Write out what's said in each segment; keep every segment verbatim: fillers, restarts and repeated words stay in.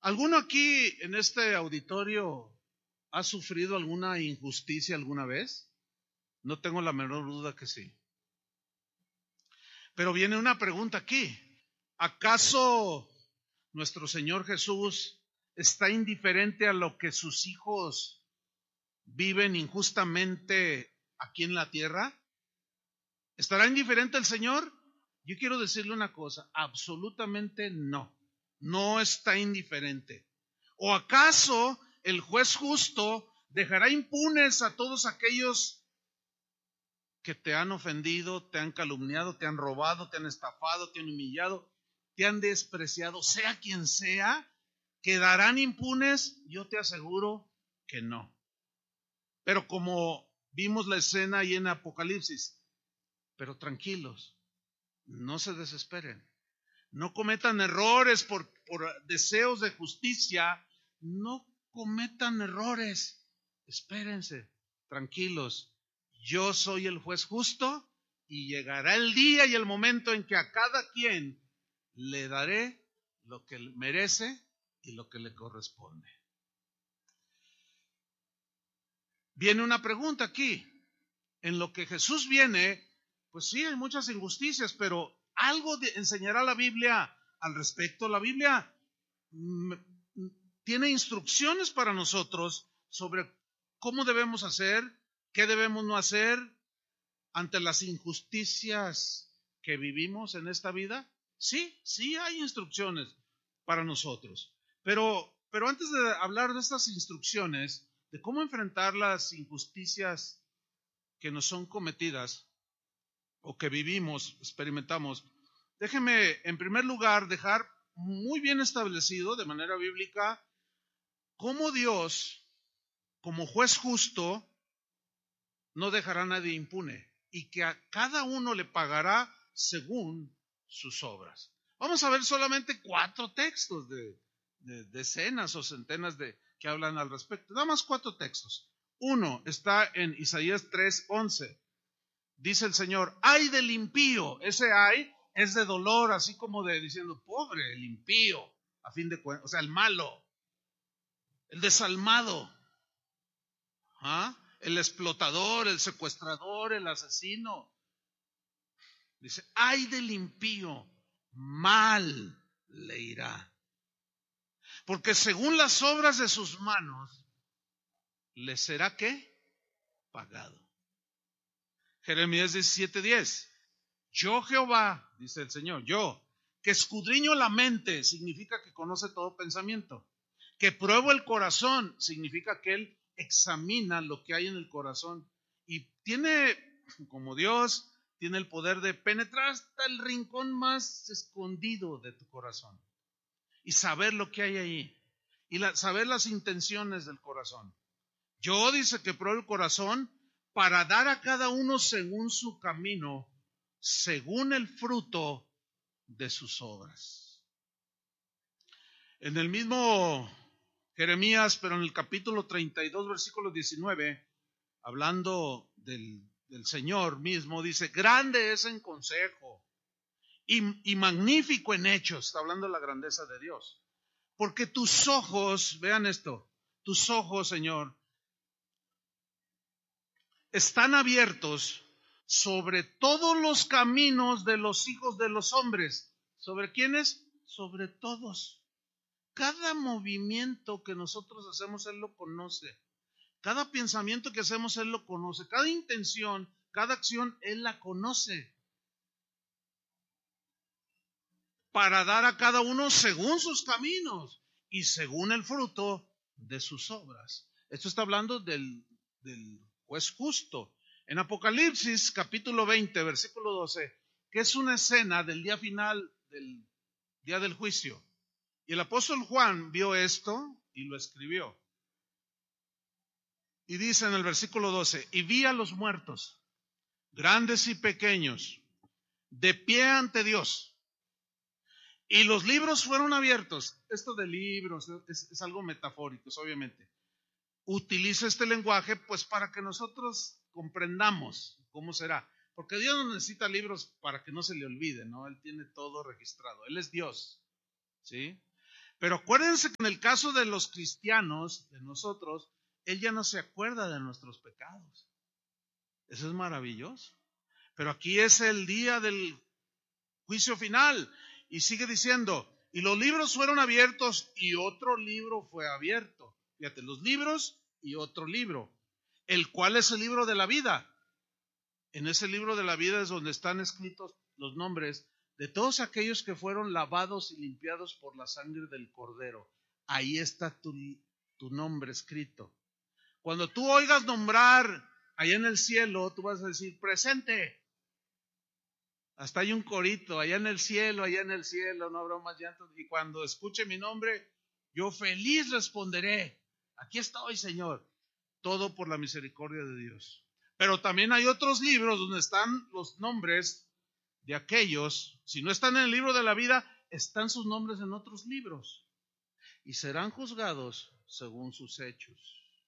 ¿Alguno aquí en este auditorio ha sufrido alguna injusticia alguna vez? No tengo la menor duda que sí. Pero viene una pregunta aquí. ¿Acaso nuestro Señor Jesús está indiferente a lo que sus hijos viven injustamente aquí en la tierra? ¿Estará indiferente el Señor? Yo quiero decirle una cosa, absolutamente no. No está indiferente. ¿O acaso el juez justo dejará impunes a todos aquellos que te han ofendido, te han calumniado, te han robado, te han estafado, te han humillado, te han despreciado, sea quien sea? ¿Quedarán impunes? Yo te aseguro que no. Pero como vimos la escena ahí en Apocalipsis, pero tranquilos, no se desesperen, no cometan errores por, por deseos de justicia, no cometan errores, espérense, tranquilos, yo soy el juez justo y llegará el día y el momento en que a cada quien le daré lo que merece y lo que le corresponde. Viene una pregunta aquí. En lo que Jesús viene, pues sí, hay muchas injusticias, pero algo de, enseñará la Biblia al respecto. La Biblia mm, tiene instrucciones para nosotros sobre cómo debemos hacer, qué debemos no hacer ante las injusticias que vivimos en esta vida. Sí, sí hay instrucciones para nosotros. Pero, pero antes de hablar de estas instrucciones, de cómo enfrentar las injusticias que nos son cometidas o que vivimos, experimentamos, déjeme en primer lugar dejar muy bien establecido de manera bíblica cómo Dios, como juez justo, no dejará a nadie impune y que a cada uno le pagará según sus obras. Vamos a ver solamente cuatro textos de, de decenas o centenas de que hablan al respecto. Nada más cuatro textos. Uno está en Isaías tres once. Dice el Señor, ay del impío. Ese ay es de dolor, así como de diciendo, pobre, el impío, a fin de cuentas, o sea, el malo, el desalmado, ¿ah? El explotador, el secuestrador, el asesino. Dice, ay del impío, mal le irá, porque según las obras de sus manos, le será ¿qué? Pagado. Jeremías diecisiete diez. Yo Jehová, dice el Señor, yo, que escudriño la mente, significa que conoce todo pensamiento. Que pruebo el corazón, significa que Él examina lo que hay en el corazón. Y tiene, como Dios, tiene el poder de penetrar hasta el rincón más escondido de tu corazón. Y saber lo que hay ahí. Y la, saber las intenciones del corazón. Yo, dice, que pruebo el corazón para dar a cada uno según su camino, según el fruto de sus obras. En el mismo Jeremías, pero en el capítulo treinta y dos, versículo diecinueve, hablando del, del Señor mismo, dice, grande es en consejo y, y magnífico en hechos, está hablando de la grandeza de Dios. Porque tus ojos, vean esto, tus ojos, Señor, están abiertos sobre todos los caminos de los hijos de los hombres. ¿Sobre quiénes? Sobre todos. Cada movimiento que nosotros hacemos, Él lo conoce. Cada pensamiento que hacemos, Él lo conoce. Cada intención, cada acción, Él la conoce. Para dar a cada uno según sus caminos y según el fruto de sus obras. Esto está hablando del, del juez justo. En Apocalipsis capítulo veinte, versículo doce, que es una escena del día final, del día del juicio. Y el apóstol Juan vio esto y lo escribió. Y dice en el versículo doce, y vi a los muertos, grandes y pequeños, de pie ante Dios. Y los libros fueron abiertos. Esto de libros es, es algo metafórico, obviamente. Utiliza este lenguaje pues para que nosotros comprendamos cómo será. Porque Dios no necesita libros para que no se le olvide, ¿no? Él tiene todo registrado. Él es Dios, ¿sí? Pero acuérdense que en el caso de los cristianos, de nosotros, Él ya no se acuerda de nuestros pecados. Eso es maravilloso. Pero aquí es el día del juicio final. Y sigue diciendo, y los libros fueron abiertos y otro libro fue abierto. Fíjate, los libros y otro libro, el cual es el libro de la vida. En ese libro de la vida es donde están escritos los nombres de todos aquellos que fueron lavados y limpiados por la sangre del Cordero. Ahí está tu, tu nombre escrito. Cuando tú oigas nombrar allá en el cielo, tú vas a decir, presente. Hasta hay un corito, allá en el cielo, allá en el cielo, no habrá más llanto. Y cuando escuche mi nombre, yo feliz responderé, aquí estoy, Señor. Todo por la misericordia de Dios. Pero también hay otros libros donde están los nombres de aquellos, si no están en el libro de la vida, están sus nombres en otros libros y serán juzgados según sus hechos.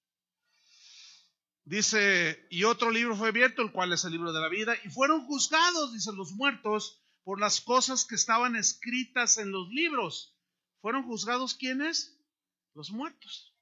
Dice, y otro libro fue abierto, el cual es el libro de la vida, y fueron juzgados, dicen los muertos, por las cosas que estaban escritas en los libros. ¿Fueron juzgados quiénes? Los muertos.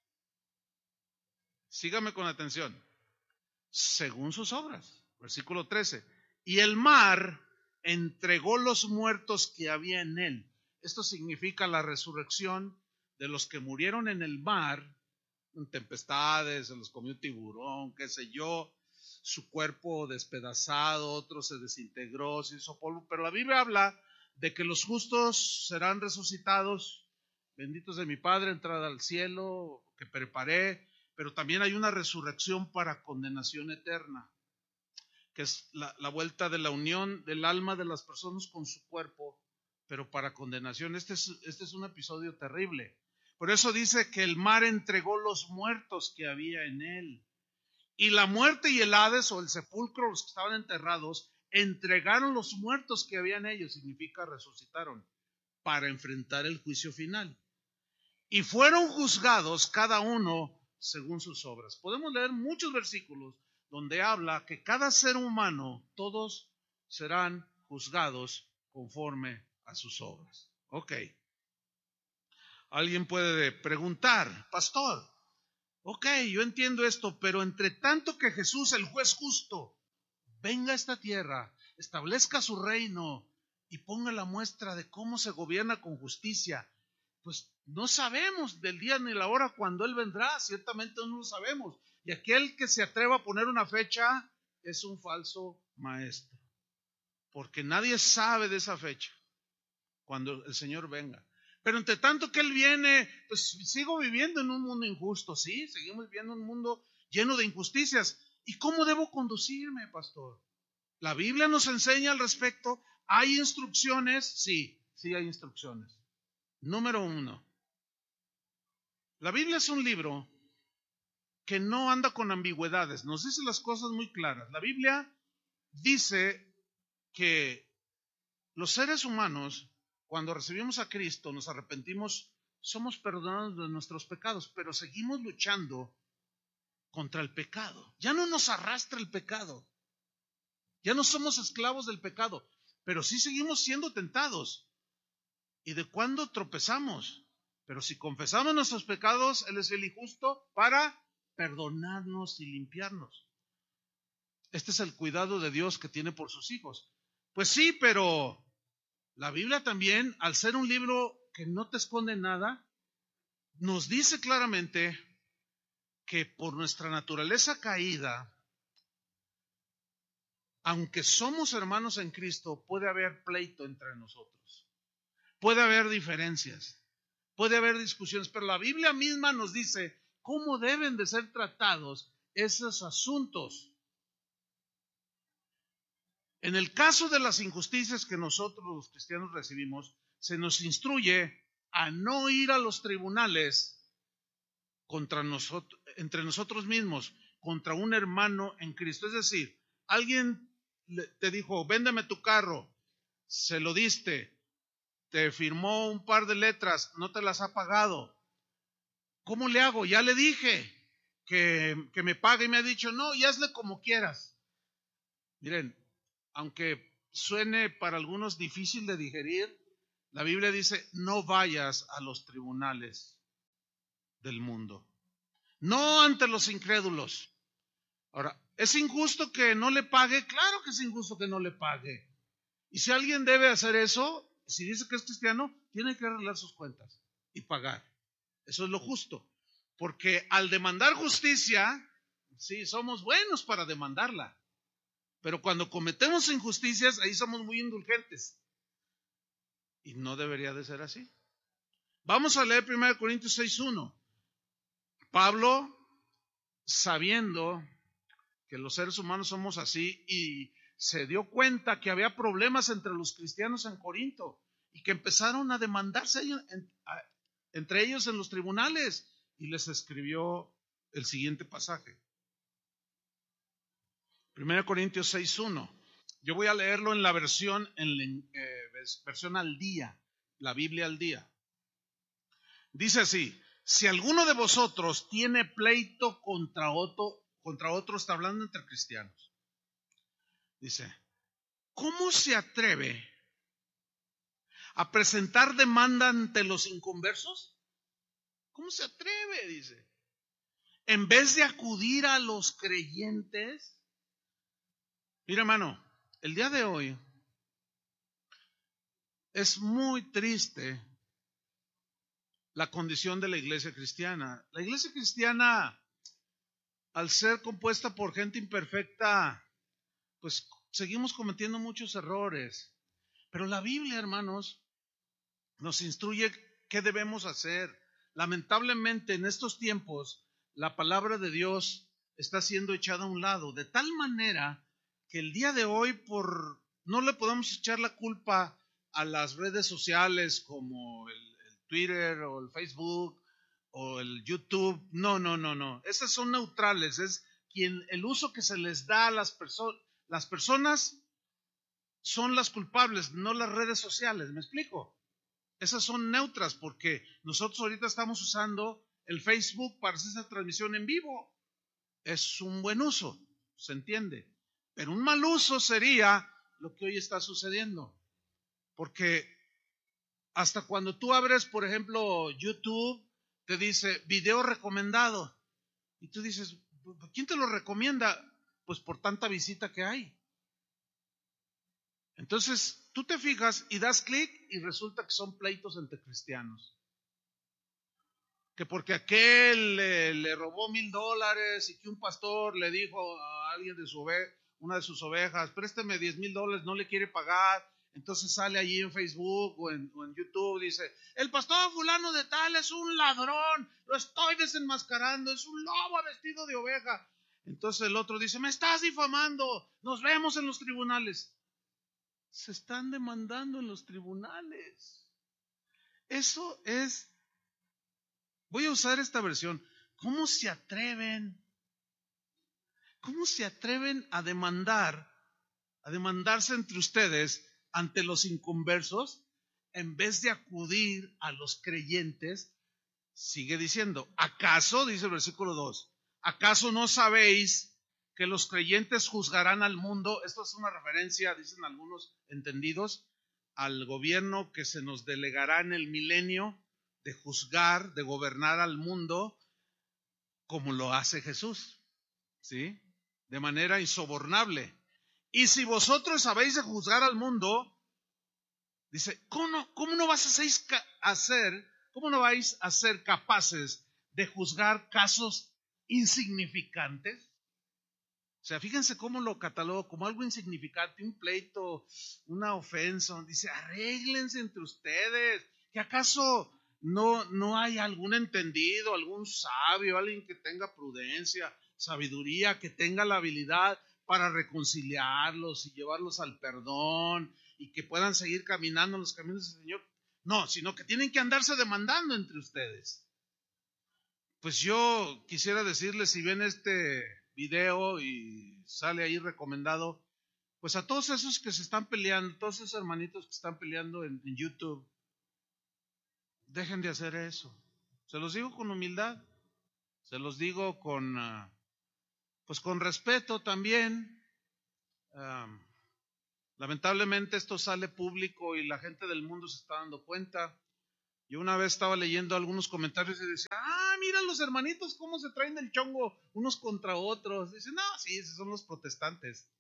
Sígame con atención. Según sus obras. Versículo trece. Y el mar entregó los muertos que había en él. Esto significa la resurrección de los que murieron en el mar, en tempestades, se los comió un tiburón, qué sé yo, su cuerpo despedazado, otro se desintegró, se hizo polvo. Pero la Biblia habla de que los justos serán resucitados, benditos de mi Padre, entrada al cielo que preparé. Pero también hay una resurrección para condenación eterna, que es la, la vuelta de la unión del alma de las personas con su cuerpo, pero para condenación. Este es, este es un episodio terrible. Por eso dice que el mar entregó los muertos que había en él. Y la muerte y el Hades, o el sepulcro, los que estaban enterrados, entregaron los muertos que había en ellos, significa resucitaron, para enfrentar el juicio final. Y fueron juzgados cada uno según sus obras. Podemos leer muchos versículos donde habla que cada ser humano, todos serán juzgados conforme a sus obras. Ok. Alguien puede preguntar, pastor, ok, yo entiendo esto, pero entre tanto que Jesús, el juez justo, venga a esta tierra, establezca su reino y ponga la muestra de cómo se gobierna con justicia, pues no sabemos del día ni la hora cuando Él vendrá, ciertamente no lo sabemos. Y aquel que se atreva a poner una fecha es un falso maestro, porque nadie sabe de esa fecha cuando el Señor venga. Pero entre tanto que Él viene, pues sigo viviendo en un mundo injusto, sí, seguimos viviendo en un mundo lleno de injusticias. ¿Y cómo debo conducirme, pastor? La Biblia nos enseña al respecto. ¿Hay instrucciones? Sí, sí hay instrucciones. Número uno, la Biblia es un libro que no anda con ambigüedades, nos dice las cosas muy claras. La Biblia dice que los seres humanos, cuando recibimos a Cristo, nos arrepentimos, somos perdonados de nuestros pecados, pero seguimos luchando contra el pecado. Ya no nos arrastra el pecado, ya no somos esclavos del pecado, pero sí seguimos siendo tentados. ¿Y de cuándo tropezamos? Pero si confesamos nuestros pecados, Él es fiel y justo para perdonarnos y limpiarnos. Este es el cuidado de Dios que tiene por sus hijos. Pues sí, pero la Biblia también, al ser un libro que no te esconde nada, nos dice claramente que por nuestra naturaleza caída, aunque somos hermanos en Cristo, puede haber pleito entre nosotros. Puede haber diferencias, puede haber discusiones, pero la Biblia misma nos dice cómo deben de ser tratados esos asuntos. En el caso de las injusticias que nosotros los cristianos recibimos, se nos instruye a no ir a los tribunales contra nosotros, entre nosotros mismos, contra un hermano en Cristo. Es decir, alguien te dijo, véndeme tu carro, se lo diste, te firmó un par de letras, no te las ha pagado. ¿Cómo le hago? Ya le dije que, que me pague y me ha dicho, no, y hazle como quieras. Miren, aunque suene para algunos difícil de digerir, La Biblia dice, no vayas a los tribunales del mundo, no ante los incrédulos. Ahora, ¿es injusto que no le pague? Claro que es injusto que no le pague. Y si alguien debe hacer eso, si dice que es cristiano, tiene que arreglar sus cuentas y pagar. Eso es lo justo. Porque al demandar justicia, sí, somos buenos para demandarla. Pero cuando cometemos injusticias, ahí somos muy indulgentes. Y no debería de ser así. Vamos a leer primero Corintios seis uno. Pablo, sabiendo que los seres humanos somos así, y se dio cuenta que había problemas entre los cristianos en Corinto y que empezaron a demandarse entre ellos en los tribunales, y les escribió el siguiente pasaje. primero Corintios seis uno. Yo voy a leerlo en la versión en eh, versión al día, la Biblia al día. Dice así: si alguno de vosotros tiene pleito contra otro, contra otro, está hablando entre cristianos. Dice, ¿cómo se atreve a presentar demanda ante los inconversos? ¿Cómo se atreve? Dice. En vez de acudir a los creyentes. Mira, hermano, el día de hoy es muy triste la condición de la iglesia cristiana. La iglesia cristiana, al ser compuesta por gente imperfecta, pues seguimos cometiendo muchos errores. Pero la Biblia, hermanos, nos instruye qué debemos hacer. Lamentablemente, en estos tiempos, la palabra de Dios está siendo echada a un lado, de tal manera que el día de hoy, por no le podemos echar la culpa a las redes sociales como el, el Twitter o el Facebook o el YouTube. No, no, no, no. Esas son neutrales. Es quien el uso que se les da a las personas. Las personas son las culpables, no las redes sociales. ¿Me explico? Esas son neutras porque nosotros ahorita estamos usando el Facebook para hacer esa transmisión en vivo. Es un buen uso, se entiende. Pero un mal uso sería lo que hoy está sucediendo. Porque hasta cuando tú abres, por ejemplo, YouTube, te dice video recomendado. Y tú dices, ¿quién te lo recomienda? Pues por tanta visita que hay. Entonces, tú te fijas y das clic y resulta que son pleitos entre cristianos. Que porque aquel le, le robó mil dólares y que un pastor le dijo a alguien de su oveja, una de sus ovejas, présteme diez mil dólares, no le quiere pagar. Entonces sale allí en Facebook o en, o en YouTube, dice, el pastor fulano de tal es un ladrón, lo estoy desenmascarando, es un lobo vestido de oveja. Entonces el otro dice, me estás difamando, nos vemos en los tribunales. Se están demandando en los tribunales. Eso es, voy a usar esta versión, ¿cómo se atreven? ¿Cómo se atreven a demandar, a demandarse entre ustedes ante los inconversos en vez de acudir a los creyentes? Sigue diciendo, ¿acaso, dice el versículo dos, acaso no sabéis que los creyentes juzgarán al mundo? Esto es una referencia, dicen algunos entendidos, al gobierno que se nos delegará en el milenio de juzgar, de gobernar al mundo como lo hace Jesús, ¿sí? De manera insobornable. Y si vosotros sabéis de juzgar al mundo, dice, ¿cómo no, cómo no vas a hacer, cómo no vais a ser capaces de juzgar casos insignificantes? O sea, fíjense cómo lo catalogó como algo insignificante, un pleito, una ofensa. Dice, arréglense entre ustedes. ¿Que acaso no, no hay algún entendido, algún sabio, alguien que tenga prudencia, sabiduría, que tenga la habilidad para reconciliarlos y llevarlos al perdón y que puedan seguir caminando en los caminos del Señor? No, sino que tienen que andarse demandando entre ustedes. Pues yo quisiera decirles, si ven este video y sale ahí recomendado, pues a todos esos que se están peleando, todos esos hermanitos que están peleando en, en YouTube, dejen de hacer eso. Se los digo con humildad, se los digo con, uh, pues con respeto también. Um, Lamentablemente esto sale público y la gente del mundo se está dando cuenta. Yo una vez estaba leyendo algunos comentarios y decía, ah, mira los hermanitos cómo se traen del chongo unos contra otros. Dicen, no, sí, esos son los protestantes.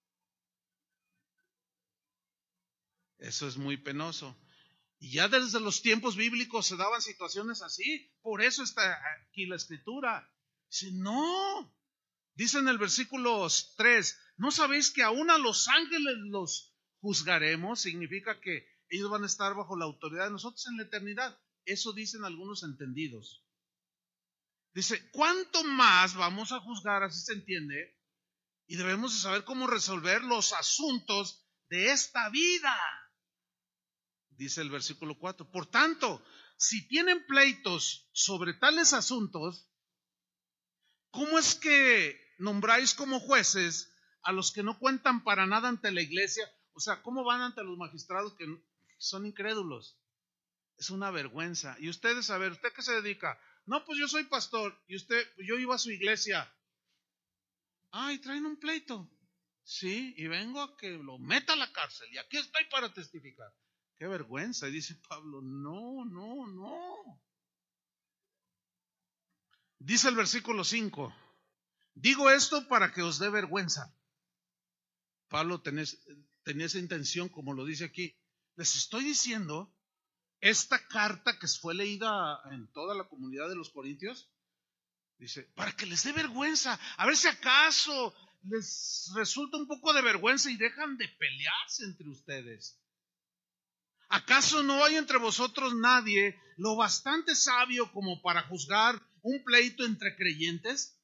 Eso es muy penoso. Y ya desde los tiempos bíblicos se daban situaciones así. Por eso está aquí la escritura. Dice, no. Dice en el versículo tres, ¿no sabéis que aún a los ángeles los juzgaremos? Significa que ellos van a estar bajo la autoridad de nosotros en la eternidad. Eso dicen algunos entendidos. Dice, ¿cuánto más vamos a juzgar? Así se entiende. Y debemos de saber cómo resolver los asuntos de esta vida. Dice el versículo cuatro. Por tanto, si tienen pleitos sobre tales asuntos, ¿cómo es que nombráis como jueces a los que no cuentan para nada ante la iglesia? O sea, ¿cómo van ante los magistrados que son incrédulos? Es una vergüenza. Y ustedes, a ver, ¿usted qué se dedica? No, pues yo soy pastor. Y usted, pues yo iba a su iglesia. Ay, traen un pleito. Sí, y vengo a que lo meta a la cárcel. Y aquí estoy para testificar. Qué vergüenza. Y dice Pablo, no, no, no. Dice el versículo cinco. Digo esto para que os dé vergüenza. Pablo tenía, tenía esa intención, como lo dice aquí. Les estoy diciendo, esta carta que fue leída en toda la comunidad de los corintios, dice, para que les dé vergüenza. A ver si acaso les resulta un poco de vergüenza y dejan de pelearse entre ustedes. ¿Acaso no hay entre vosotros nadie lo bastante sabio como para juzgar un pleito entre creyentes?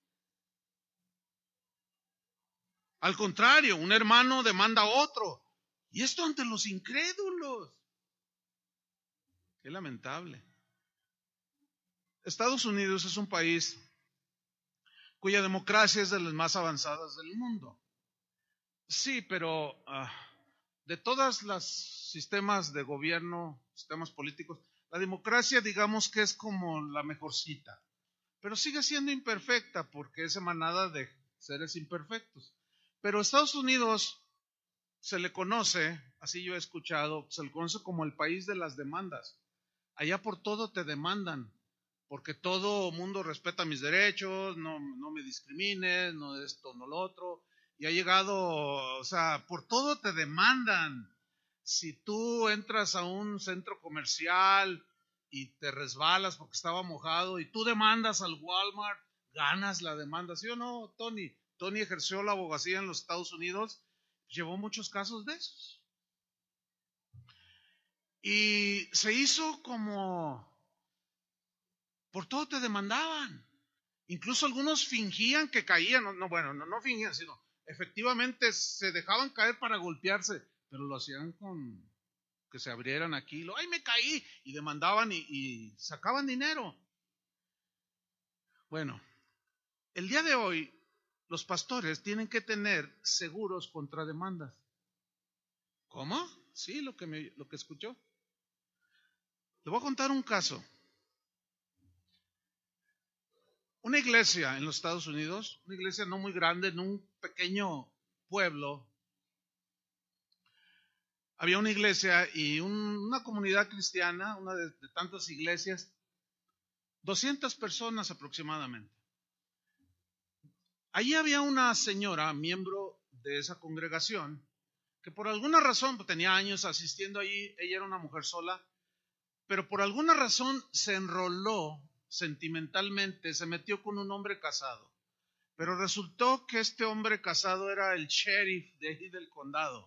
Al contrario, un hermano demanda a otro. Y esto ante los incrédulos. Qué lamentable. Estados Unidos es un país cuya democracia es de las más avanzadas del mundo. Sí, pero uh, de todos los sistemas de gobierno, sistemas políticos, la democracia digamos que es como la mejorcita. Pero sigue siendo imperfecta porque es emanada de seres imperfectos. Pero Estados Unidos se le conoce, así yo he escuchado, se le conoce como el país de las demandas. Allá por todo te demandan, porque todo mundo respeta mis derechos, no, no me discrimines, no esto, no lo otro. Y ha llegado, o sea, por todo te demandan. Si tú entras a un centro comercial y te resbalas porque estaba mojado y tú demandas al Walmart, ganas la demanda. ¿Sí o no, Tony? Tony ejerció la abogacía en los Estados Unidos, llevó muchos casos de esos. Y se hizo como, por todo te demandaban. Incluso algunos fingían que caían, no, no bueno, no, no fingían, sino efectivamente se dejaban caer para golpearse, pero lo hacían con que se abrieran aquí, lo, ay me caí, y demandaban y, y sacaban dinero. Bueno, el día de hoy los pastores tienen que tener seguros contra demandas. ¿Cómo? Sí, lo que, me, lo que escuchó. Le voy a contar un caso. Una iglesia en los Estados Unidos, una iglesia no muy grande, en un pequeño pueblo, había una iglesia y un, una comunidad cristiana, una de, de tantas iglesias, doscientas personas aproximadamente. Allí había una señora, miembro de esa congregación, que por alguna razón, pues tenía años asistiendo allí, ella era una mujer sola, pero por alguna razón se enroló sentimentalmente, se metió con un hombre casado. Pero resultó que este hombre casado era el sheriff de ahí del condado.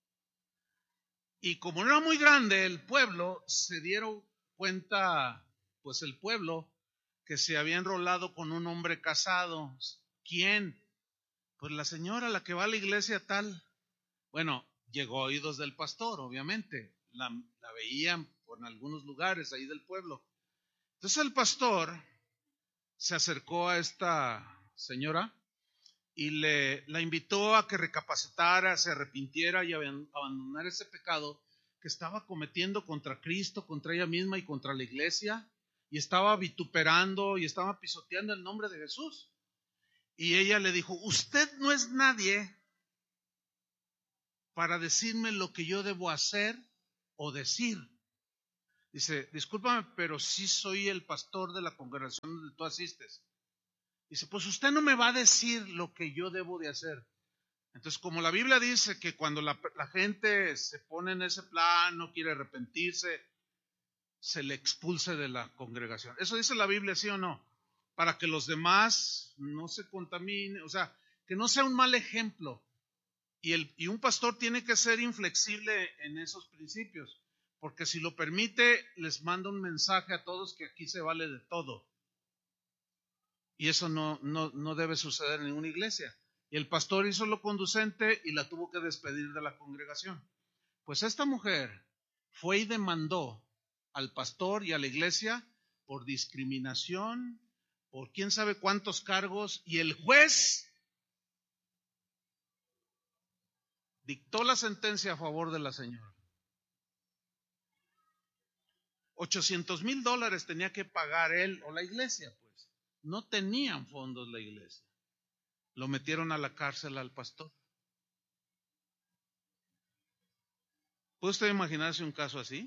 Y como no era muy grande el pueblo, se dieron cuenta, pues el pueblo, que se había enrolado con un hombre casado. ¿Quién? Pues la señora, la que va a la iglesia tal. Bueno, llegó a oídos del pastor, obviamente. La, la veían por algunos lugares ahí del pueblo. Entonces el pastor se acercó a esta señora y le, la invitó a que recapacitara, se arrepintiera y abandonara ese pecado que estaba cometiendo contra Cristo, contra ella misma y contra la iglesia, y estaba vituperando y estaba pisoteando el nombre de Jesús. Y ella le dijo, usted no es nadie para decirme lo que yo debo hacer o decir. Dice, discúlpame, pero sí soy el pastor de la congregación donde tú asistes. Dice, pues usted no me va a decir lo que yo debo de hacer. Entonces, como la Biblia dice que cuando la, la gente se pone en ese plan, no quiere arrepentirse, se le expulse de la congregación. Eso dice la Biblia, ¿sí o no? Para que los demás no se contaminen, o sea, que no sea un mal ejemplo. Y, el, y un pastor tiene que ser inflexible en esos principios, porque si lo permite, les manda un mensaje a todos que aquí se vale de todo. Y eso no, no, no debe suceder en ninguna iglesia. Y el pastor hizo lo conducente y la tuvo que despedir de la congregación. Pues esta mujer fue y demandó al pastor y a la iglesia por discriminación, por quién sabe cuántos cargos, y el juez dictó la sentencia a favor de la señora. ochocientos mil dólares tenía que pagar él o la iglesia, pues. No tenían fondos la iglesia. Lo metieron a la cárcel al pastor. ¿Puede usted imaginarse un caso así?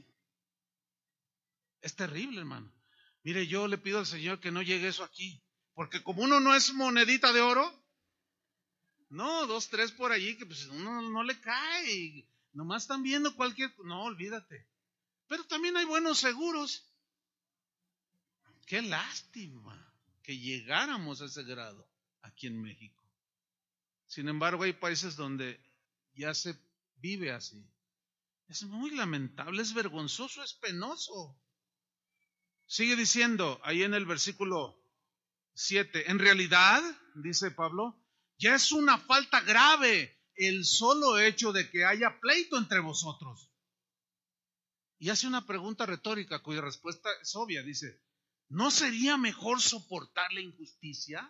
Es terrible, hermano. Mire, yo le pido al Señor que no llegue eso aquí, porque como uno no es monedita de oro, no, dos, tres por allí, que pues uno no le cae, y nomás están viendo cualquier, no, olvídate. Pero también hay buenos seguros. Qué lástima que llegáramos a ese grado aquí en México. Sin embargo, hay países donde ya se vive así. Es muy lamentable, es vergonzoso, es penoso. Sigue diciendo ahí en el versículo siete, en realidad, dice Pablo, ya es una falta grave el solo hecho de que haya pleito entre vosotros. Y hace una pregunta retórica cuya respuesta es obvia. Dice, ¿no sería mejor soportar la injusticia?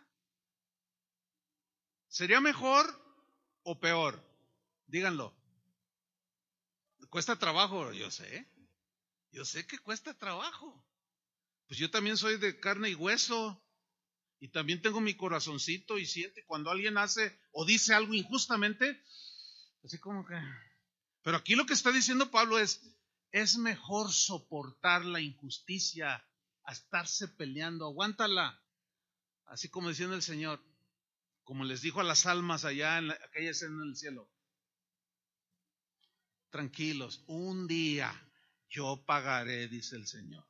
¿Sería mejor o peor? Díganlo. Cuesta trabajo, yo sé. Yo sé que cuesta trabajo. Pues yo también soy de carne y hueso. Y también tengo mi corazoncito y siente cuando alguien hace o dice algo injustamente, así como que... Pero aquí lo que está diciendo Pablo es, es mejor soportar la injusticia a estarse peleando, aguántala. Así como diciendo el Señor, como les dijo a las almas allá en la, aquella escena en el cielo. Tranquilos, un día yo pagaré, dice el Señor.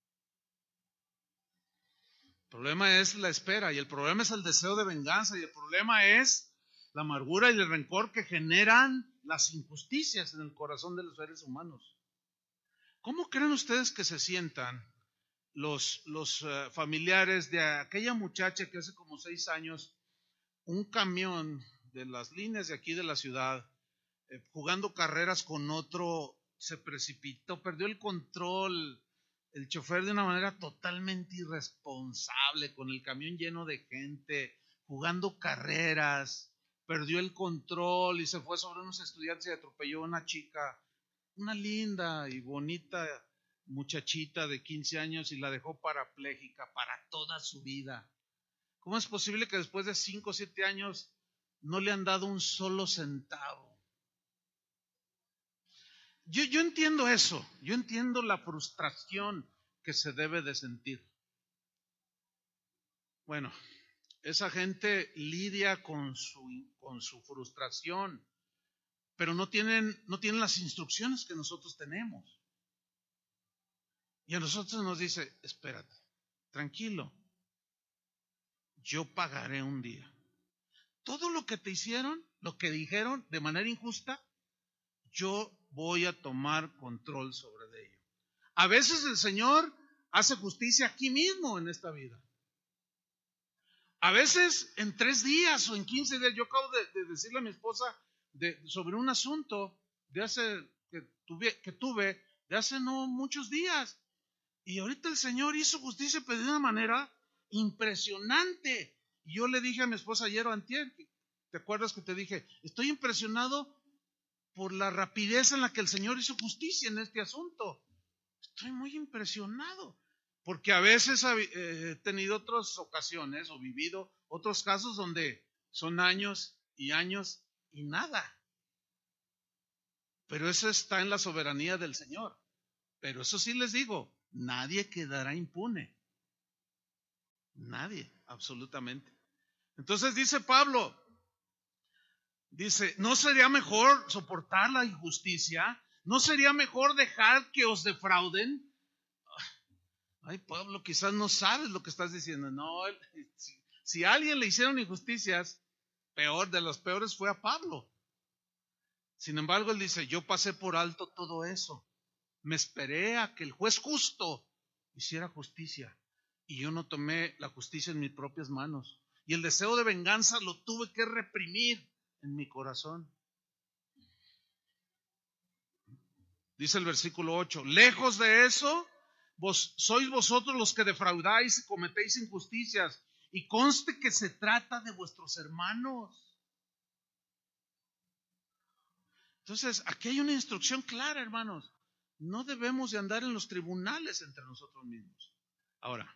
El problema es la espera y el problema es el deseo de venganza y el problema es la amargura y el rencor que generan las injusticias en el corazón de los seres humanos. ¿Cómo creen ustedes que se sientan los, los uh, familiares de aquella muchacha que hace como seis años un camión de las líneas de aquí de la ciudad eh, jugando carreras con otro se precipitó, perdió el control? El chofer de una manera totalmente irresponsable, con el camión lleno de gente, jugando carreras, perdió el control y se fue sobre unos estudiantes y atropelló a una chica, una linda y bonita muchachita de quince años y la dejó parapléjica para toda su vida. ¿Cómo es posible que después de cinco o siete años no le han dado un solo centavo? Yo, yo entiendo eso, yo entiendo la frustración que se debe de sentir. Bueno, esa gente lidia con su, con su frustración, pero no tienen, no tienen las instrucciones que nosotros tenemos. Y a nosotros nos dice, espérate, tranquilo, yo pagaré un día. Todo lo que te hicieron, lo que dijeron de manera injusta, yo voy a tomar control sobre ello. A veces el Señor hace justicia aquí mismo en esta vida. A veces en tres días o en quince días. Yo acabo de, de decirle a mi esposa de, sobre un asunto de hace, que, tuve, que tuve de hace no muchos días. Y ahorita el Señor hizo justicia pero de una manera impresionante. Y yo le dije a mi esposa ayer o antier, ¿te acuerdas que te dije? Estoy impresionado por la rapidez en la que el Señor hizo justicia en este asunto. Estoy muy impresionado, porque a veces he tenido otras ocasiones o vivido otros casos donde son años y años y nada. Pero eso está en la soberanía del Señor. Pero eso sí les digo, nadie quedará impune. Nadie, absolutamente. Entonces dice Pablo, dice, ¿no sería mejor soportar la injusticia? ¿No sería mejor dejar que os defrauden? Ay, Pablo, quizás no sabes lo que estás diciendo. No, si, si a alguien le hicieron injusticias, peor, de los peores fue a Pablo. Sin embargo, él dice, yo pasé por alto todo eso. Me esperé a que el juez justo hiciera justicia. Y yo no tomé la justicia en mis propias manos. Y el deseo de venganza lo tuve que reprimir en mi corazón. Dice el versículo ocho, lejos de eso, vos sois vosotros los que defraudáis y cometéis injusticias. Y conste que se trata de vuestros hermanos. Entonces, aquí hay una instrucción clara, hermanos. No debemos de andar en los tribunales entre nosotros mismos. Ahora,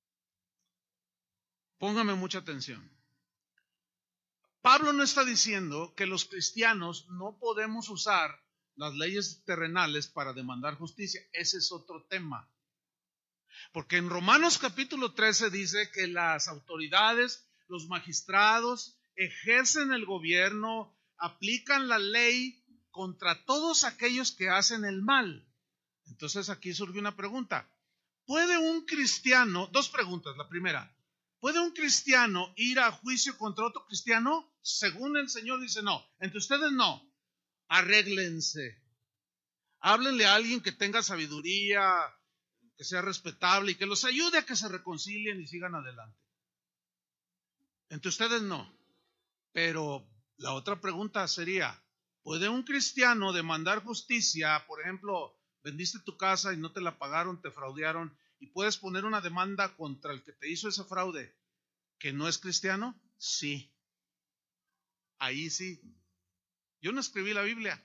póngame mucha atención. Pablo no está diciendo que los cristianos no podemos usar las leyes terrenales para demandar justicia. Ese es otro tema. Porque en Romanos capítulo trece dice que las autoridades, los magistrados, ejercen el gobierno, aplican la ley contra todos aquellos que hacen el mal. Entonces aquí surge una pregunta. ¿Puede un cristiano, dos preguntas, la primera, ¿puede un cristiano ir a juicio contra otro cristiano? Según el Señor dice no. Entre ustedes no. Arréglense. Háblenle a alguien que tenga sabiduría, que sea respetable y que los ayude a que se reconcilien y sigan adelante. Entre ustedes no. Pero la otra pregunta sería, ¿puede un cristiano demandar justicia? Por ejemplo, vendiste tu casa y no te la pagaron, te fraudearon, y puedes poner una demanda contra el que te hizo ese fraude, que no es cristiano. Sí. Ahí sí. Yo no escribí la Biblia.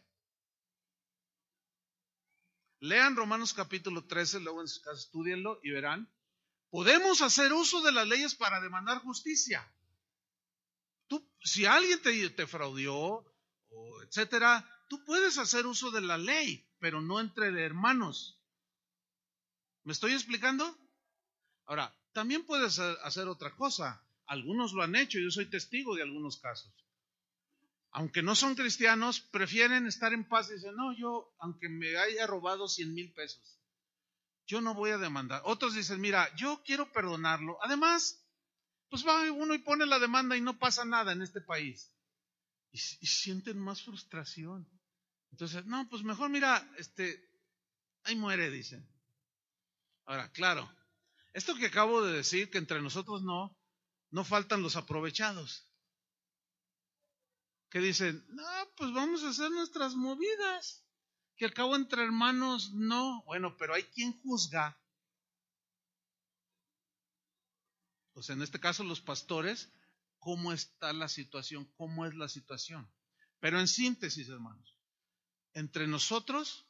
Lean Romanos capítulo trece, luego en su casa estudienlo y verán. Podemos hacer uso de las leyes para demandar justicia. Tú, si alguien te, te fraudió, o etcétera, tú puedes hacer uso de la ley, pero no entre hermanos. ¿Me estoy explicando? Ahora, también puedes hacer otra cosa. Algunos lo han hecho, yo soy testigo de algunos casos. Aunque no son cristianos, prefieren estar en paz y dicen, no, yo, aunque me haya robado cien mil pesos, yo no voy a demandar. Otros dicen, mira, yo quiero perdonarlo. Además, pues va uno y pone la demanda y no pasa nada en este país. Y, y sienten más frustración. Entonces, no, pues mejor mira, este, ahí muere, dicen. Ahora, claro, esto que acabo de decir, que entre nosotros no, no faltan los aprovechados. Que dicen, no, pues vamos a hacer nuestras movidas, que al cabo entre hermanos no. Bueno, pero hay quien juzga. Pues en este caso los pastores, ¿cómo está la situación? ¿Cómo es la situación? Pero en síntesis, hermanos, entre nosotros,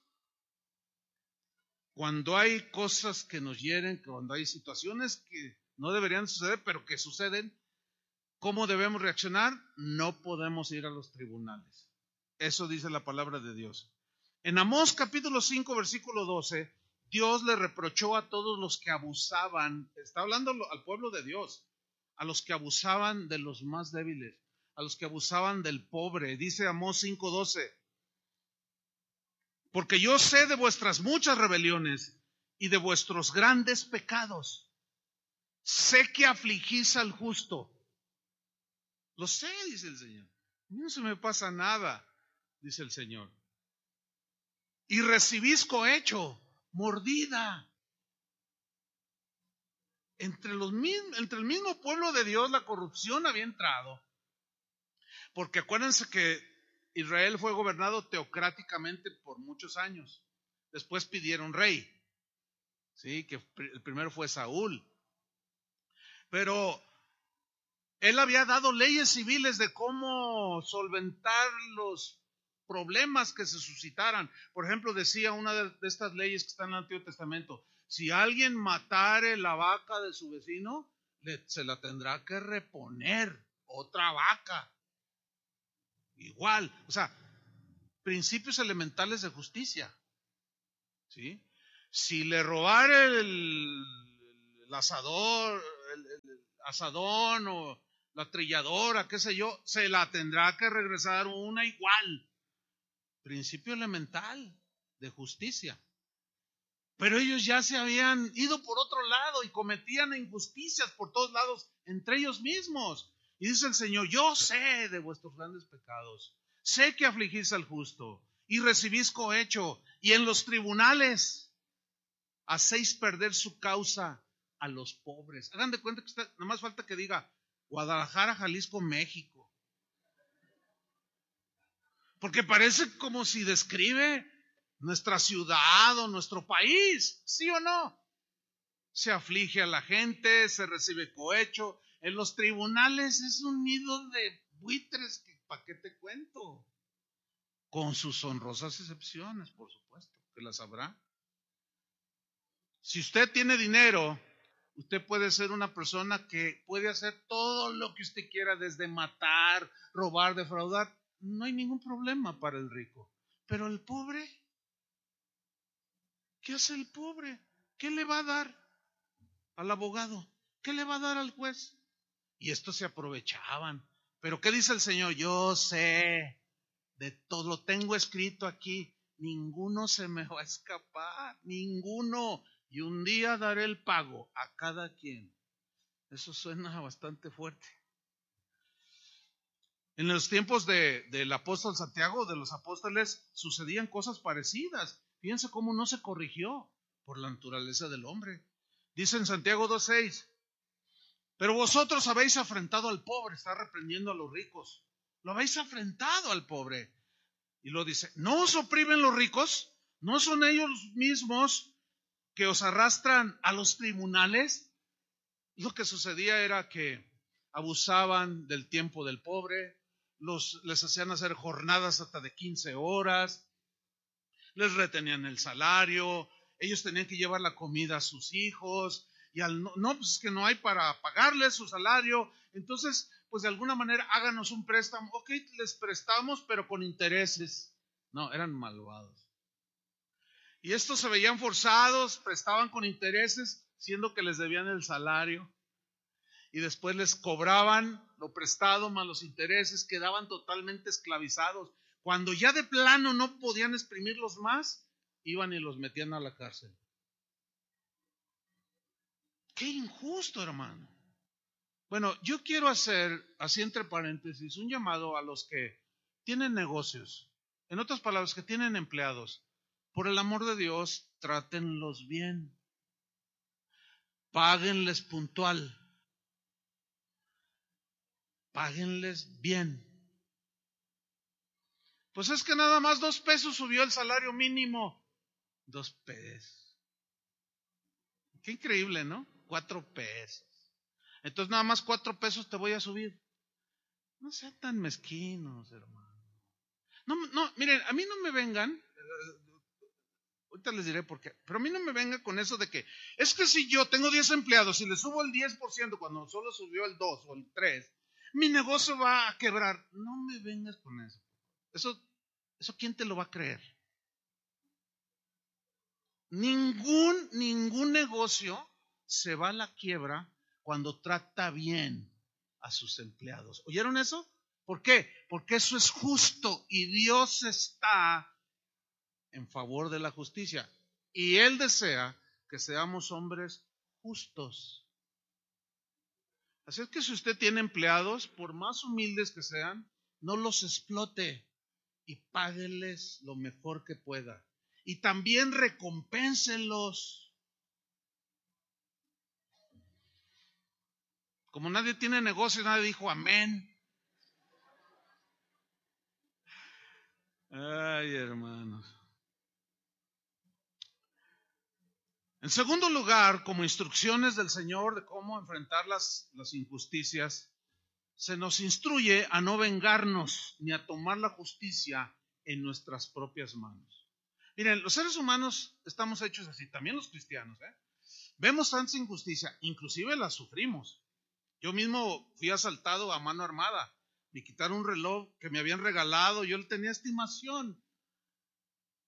cuando hay cosas que nos hieren, cuando hay situaciones que no deberían suceder, pero que suceden, ¿cómo debemos reaccionar? No podemos ir a los tribunales. Eso dice la palabra de Dios. En Amós capítulo cinco, versículo doce, Dios le reprochó a todos los que abusaban, está hablando al pueblo de Dios, a los que abusaban de los más débiles, a los que abusaban del pobre. Dice Amós cinco doce, porque yo sé de vuestras muchas rebeliones y de vuestros grandes pecados. Sé que afligís al justo. Lo sé, dice el Señor. No se me pasa nada, dice el Señor. Y recibís cohecho, mordida. Entre, los, entre el mismo pueblo de Dios la corrupción había entrado. Porque acuérdense que Israel fue gobernado teocráticamente por muchos años. Después pidieron rey. Sí, que el primero fue Saúl. Pero él había dado leyes civiles de cómo solventar los problemas que se suscitaran. Por ejemplo, decía una de estas leyes que están en el Antiguo Testamento, si alguien matare la vaca de su vecino, le, se la tendrá que reponer otra vaca. Igual, o sea, principios elementales de justicia. ¿Sí? Si le robara el, el asador, el, el asadón o la trilladora, qué sé yo, se la tendrá que regresar una igual. Principio elemental de justicia. Pero ellos ya se habían ido por otro lado y cometían injusticias por todos lados entre ellos mismos. Y dice el Señor: yo sé de vuestros grandes pecados, sé que afligís al justo y recibís cohecho, y en los tribunales hacéis perder su causa a los pobres. Hagan de cuenta que está, nada más falta que diga Guadalajara, Jalisco, México. Porque parece como si describe nuestra ciudad o nuestro país, ¿sí o no? Se aflige a la gente, se recibe cohecho. En los tribunales es un nido de buitres, que ¿para qué te cuento? Con sus honrosas excepciones, por supuesto, que las habrá. Si usted tiene dinero, usted puede ser una persona que puede hacer todo lo que usted quiera, desde matar, robar, defraudar. No hay ningún problema para el rico. Pero el pobre, ¿qué hace el pobre? ¿Qué le va a dar al abogado? ¿Qué le va a dar al juez? Y estos se aprovechaban. Pero ¿qué dice el Señor? Yo sé de todo, lo tengo escrito aquí. Ninguno se me va a escapar, ninguno. Y un día daré el pago a cada quien. Eso suena bastante fuerte. En los tiempos de, del apóstol Santiago, de los apóstoles, sucedían cosas parecidas. Fíjense cómo no se corrigió por la naturaleza del hombre. Dice en Santiago dos seis: pero vosotros habéis afrentado al pobre. Está reprendiendo a los ricos. Lo habéis afrentado al pobre. Y lo dice: ¿no os oprimen los ricos? ¿No son ellos mismos que os arrastran a los tribunales? Lo que sucedía era que abusaban del tiempo del pobre, los, les hacían hacer jornadas hasta de quince horas, les retenían el salario, ellos tenían que llevar la comida a sus hijos, y al no, no, pues es que no hay para pagarles su salario, entonces, pues de alguna manera háganos un préstamo. Ok, les prestamos, pero con intereses. No, eran malvados. Y estos se veían forzados, prestaban con intereses, siendo que les debían el salario. Y después les cobraban lo prestado más los intereses, quedaban totalmente esclavizados. Cuando ya de plano no podían exprimirlos más, iban y los metían a la cárcel. Qué injusto, hermano. Bueno, yo quiero hacer, así entre paréntesis, un llamado a los que tienen negocios. En otras palabras, que tienen empleados. Por el amor de Dios, trátenlos bien. Páguenles puntual. Páguenles bien. Pues es que nada más dos pesos subió el salario mínimo. Dos pesos. Qué increíble, ¿no? Cuatro pesos. Entonces nada más cuatro pesos te voy a subir. No sean tan mezquinos, hermano. No, no, miren, a mí no me vengan, eh, ahorita les diré por qué, pero a mí no me venga con eso de que, es que si yo tengo diez empleados y le subo el diez por ciento cuando solo subió el dos o el tres, mi negocio va a quebrar. No me vengas con eso. Eso, eso ¿quién te lo va a creer? Ningún, ningún negocio se va a la quiebra cuando trata bien a sus empleados. ¿Oyeron eso? ¿Por qué? Porque eso es justo y Dios está en favor de la justicia. Y Él desea que seamos hombres justos. Así es que si usted tiene empleados, por más humildes que sean, no los explote y págueles lo mejor que pueda. Y también recompénsenlos. Como nadie tiene negocio, nadie dijo amén. Ay, hermanos. En segundo lugar, como instrucciones del Señor de cómo enfrentar las, las injusticias, se nos instruye a no vengarnos ni a tomar la justicia en nuestras propias manos. Miren, los seres humanos estamos hechos así, también los cristianos, ¿eh? Vemos tanta injusticia, inclusive la sufrimos. Yo mismo fui asaltado a mano armada, me quitaron un reloj que me habían regalado, yo le tenía estimación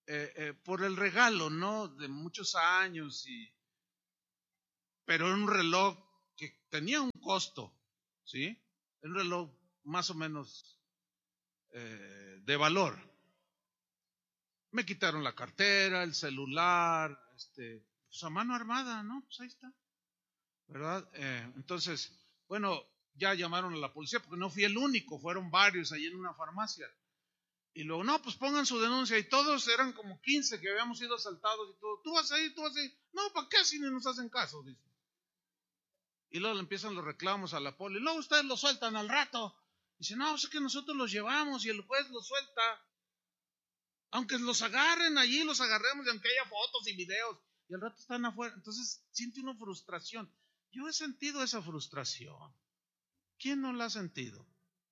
eh, eh, por el regalo, ¿no? De muchos años, y, pero era un reloj que tenía un costo, ¿sí? Un reloj más o menos eh, de valor. Me quitaron la cartera, el celular, este, pues a mano armada, ¿no? Pues ahí está, ¿verdad? Eh, entonces, bueno, ya llamaron a la policía porque no fui el único, fueron varios ahí en una farmacia. Y luego, no, pues pongan su denuncia. Y todos eran como quince que habíamos sido asaltados y todo. Tú vas ahí, tú vas ahí. No, ¿para qué si no nos hacen caso? Dice. Y luego le empiezan los reclamos a la poli. Y luego ustedes lo sueltan al rato. Dice, no, es que nosotros los llevamos y el juez los suelta. Aunque los agarren allí, los agarremos, y aunque haya fotos y videos, y al rato están afuera. Entonces siente una frustración. Yo he sentido esa frustración. ¿Quién no la ha sentido?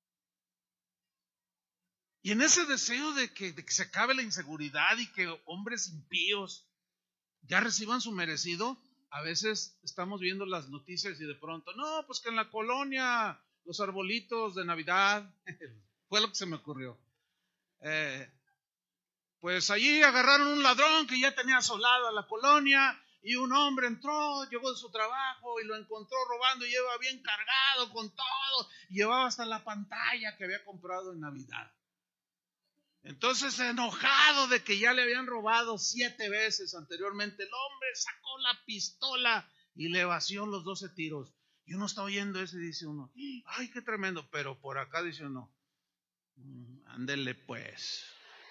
Y en ese deseo de que, de que se acabe la inseguridad y que hombres impíos ya reciban su merecido, a veces estamos viendo las noticias y de pronto, no, pues que en la colonia los arbolitos de Navidad, fue lo que se me ocurrió. Eh, pues allí agarraron un ladrón que ya tenía asolada la colonia y un hombre entró, llegó de su trabajo y lo encontró robando y lleva bien cargado con todo, y llevaba hasta la pantalla que había comprado en Navidad. Entonces, enojado de que ya le habían robado siete veces anteriormente, el hombre sacó la pistola y le vació los doce tiros. Y uno está oyendo eso y dice uno, ay, qué tremendo. Pero por acá dice uno, ándele pues.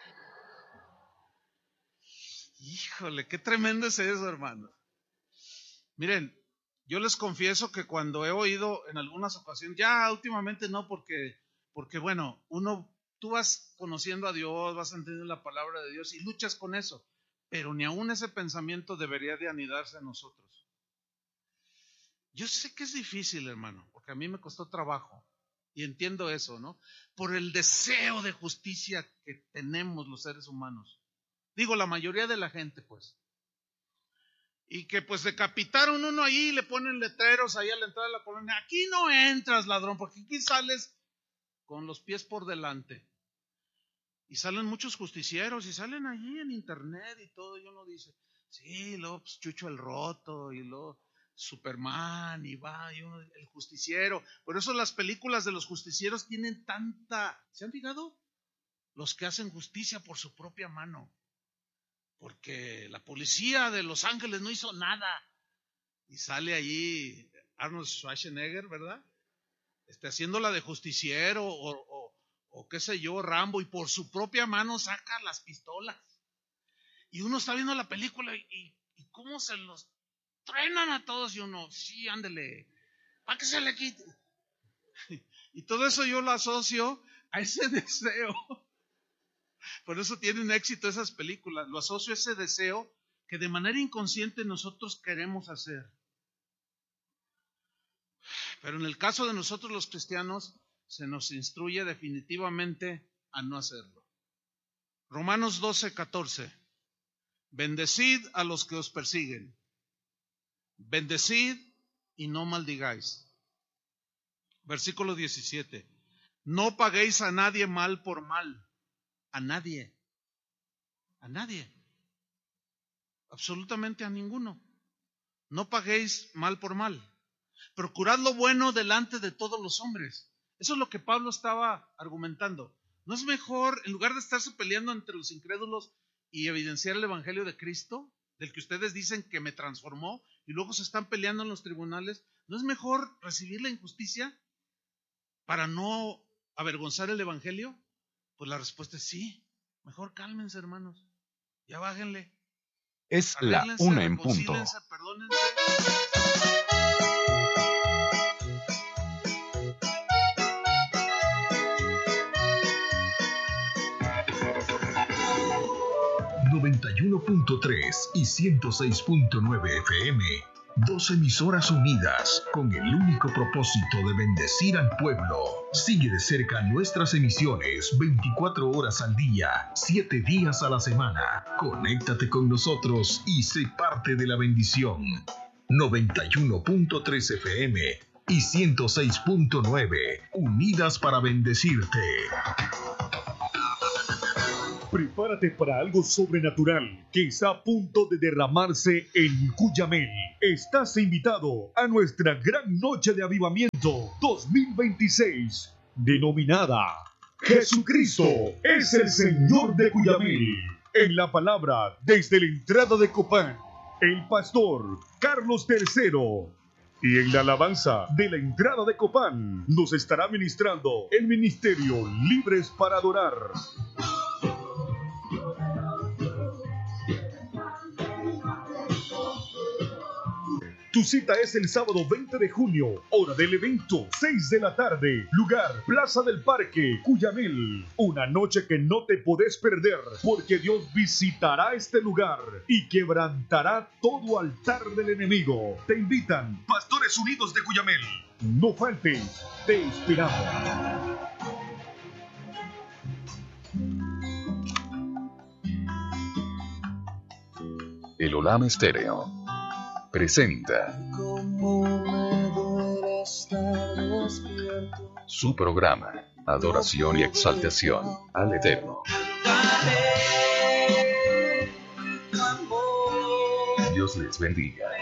Híjole, qué tremendo es eso, hermano. Miren, yo les confieso que cuando he oído en algunas ocasiones, ya últimamente no, porque, porque bueno, uno... Tú vas conociendo a Dios, vas entendiendo la palabra de Dios y luchas con eso, pero ni aún ese pensamiento debería de anidarse en nosotros. Yo sé que es difícil, hermano, porque a mí me costó trabajo y entiendo eso, ¿no? Por el deseo de justicia que tenemos los seres humanos. Digo, la mayoría de la gente, pues. Y que pues decapitaron uno ahí y le ponen letreros ahí a la entrada de la colonia. Aquí no entras, ladrón, porque aquí sales con los pies por delante. Y salen muchos justicieros y salen allí en internet y todo, y uno dice, sí, luego pues, Chucho el Roto y luego Superman y va, y uno, el justiciero. Por eso las películas de los justicieros tienen tanta, ¿se han fijado? Los que hacen justicia por su propia mano, porque la policía de Los Ángeles no hizo nada. Y sale allí Arnold Schwarzenegger, ¿verdad? Este, haciéndola de justiciero o, o o qué sé yo, Rambo, y por su propia mano saca las pistolas. Y uno está viendo la película y, y, y cómo se los truenan a todos, y uno, sí, ándele, para que se le quite. Y todo eso yo lo asocio a ese deseo. Por eso tienen éxito esas películas. Lo asocio a ese deseo que de manera inconsciente nosotros queremos hacer. Pero en el caso de nosotros los cristianos, se nos instruye definitivamente a no hacerlo. Romanos doce, catorce. Bendecid a los que os persiguen. Bendecid y no maldigáis. Versículo diecisiete. No paguéis a nadie mal por mal. A nadie. A nadie. Absolutamente a ninguno. No paguéis mal por mal. Procurad lo bueno delante de todos los hombres. Eso es lo que Pablo estaba argumentando. ¿No es mejor, en lugar de estarse peleando entre los incrédulos y evidenciar el evangelio de Cristo, del que ustedes dicen que me transformó, y luego se están peleando en los tribunales, ¿no es mejor recibir la injusticia para no avergonzar el evangelio? Pues la respuesta es sí. Mejor cálmense, hermanos. Ya bájenle. Es la una en punto. Perdónense. noventa y uno punto tres y ciento seis punto nueve F M, dos emisoras unidas con el único propósito de bendecir al pueblo. Sigue de cerca nuestras emisiones veinticuatro horas al día, siete días a la semana. Conéctate con nosotros y sé parte de la bendición. noventa y uno punto tres F M y ciento seis punto nueve, unidas para bendecirte. Prepárate para algo sobrenatural que está a punto de derramarse en Cuyamel. Estás invitado a nuestra gran noche de avivamiento dos mil veintiséis, denominada Jesucristo es el Señor de Cuyamel. En la palabra, desde la entrada de Copán, el pastor Carlos tercero. Y en la alabanza de la entrada de Copán, nos estará ministrando el ministerio Libres para Adorar. Tu cita es el sábado veinte de junio, hora del evento, seis de la tarde, lugar, Plaza del Parque, Cuyamel. Una noche que no te podés perder, porque Dios visitará este lugar y quebrantará todo altar del enemigo. Te invitan Pastores Unidos de Cuyamel. No faltes, te esperamos. El Olam Estéreo presenta su programa Adoración y Exaltación al Eterno. Dios les bendiga.